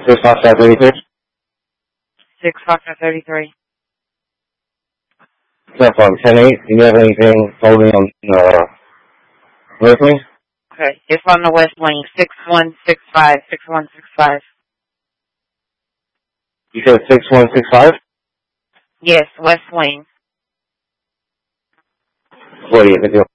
65533. 65533. Platform 10-8. Do you have anything holding on with me? Okay, it's on the West Wing, 6165, 6165. You said 6165? Yes, West Wing. What do you do?